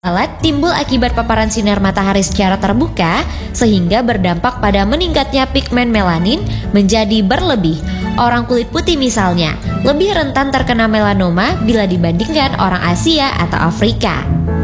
Alat timbul akibat paparan sinar matahari secara terbuka sehingga berdampak pada meningkatnya pigmen melanin menjadi berlebih. Orang kulit putih misalnya lebih rentan terkena melanoma bila dibandingkan orang Asia atau Afrika.